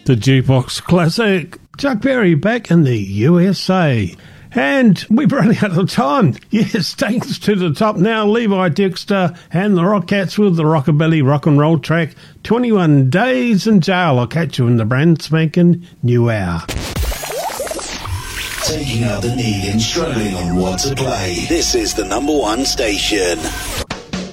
The Jukebox Classic. Chuck Berry back in the USA. And we've run out of time. Yes, thanks to the top now, Levi Dexter and the Rockcats with the Rockabilly Rock and Roll track, 21 Days in Jail. I'll catch you in the brand spanking new hour. Taking out the need and struggling on what to play. This is the number one station.